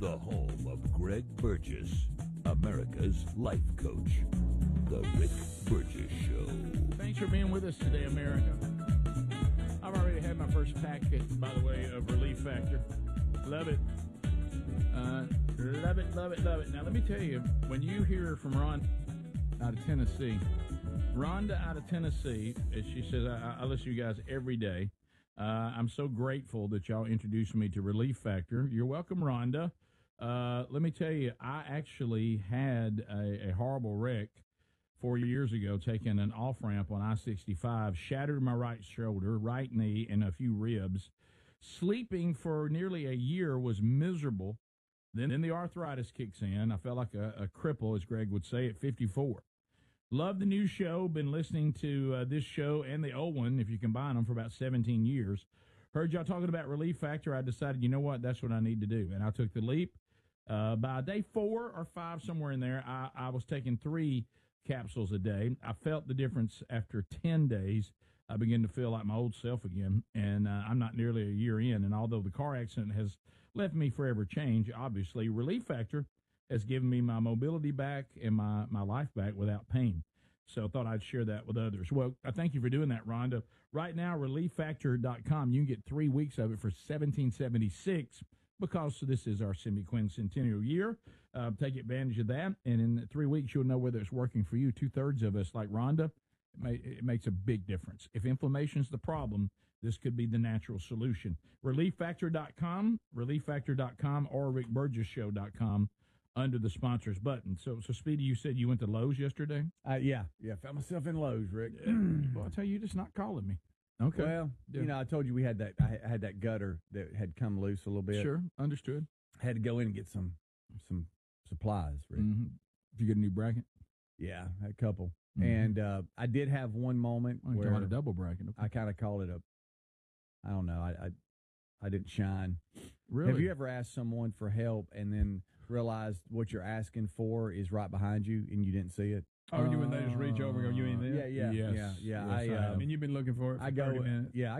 the home of Greg Burgess, America's life coach. The Rick Burgess Show. Thanks for being with us today, America. I've already had my first packet, by the way, of Relief Factor. Love it. Love it, love it, love it. Now, let me tell you, when you hear from Rhonda out of Tennessee, as she says, I listen to you guys every day. I'm so grateful that y'all introduced me to Relief Factor. You're welcome, Rhonda. Let me tell you, I actually had a horrible wreck 4 years ago, taking an off-ramp on I-65, shattered my right shoulder, right knee, and a few ribs. Sleeping for nearly a year was miserable. Then the arthritis kicks in. I felt like a cripple, as Greg would say, at 54. Love the new show. Been listening to this show and the old one, if you combine them, for about 17 years. Heard y'all talking about Relief Factor. I decided, you know what, that's what I need to do. And I took the leap. By day 4 or 5, somewhere in there, I was taking 3 capsules a day. I felt the difference after 10 days. I began to feel like my old self again, and I'm not nearly a year in. And although the car accident has left me forever changed, obviously, Relief Factor has given me my mobility back and my life back without pain. So I thought I'd share that with others. Well, I thank you for doing that, Rhonda. Right now, ReliefFactor.com, you can get 3 weeks of it for $17.76 because this is our semi-quincentennial year. Take advantage of that, and in 3 weeks, you'll know whether it's working for you. 2/3 of us, like Rhonda, it makes a big difference. If inflammation's the problem, this could be the natural solution. ReliefFactor.com, or RickBurgessShow.com under the sponsors button. So Speedy, you said you went to Lowe's yesterday? Yeah. Found myself in Lowe's, Rick. Well, I tell you, you're just not calling me. Okay. Well, I told you we had that. I had that gutter that had come loose a little bit. Sure, understood. Had to go in and get some supplies, Rick. Mm-hmm. Did you get a new bracket? Yeah, a couple. Mm-hmm. And I did have one moment where a double bracket. Okay. I kind of called it I don't know. I didn't shine. Really? Have you ever asked someone for help and then realized what you're asking for is right behind you and you didn't see it? Oh, when they just reach over and go, you ain't there? Yeah. Yes, I mean, you've been looking for it for 30 minutes. Yeah,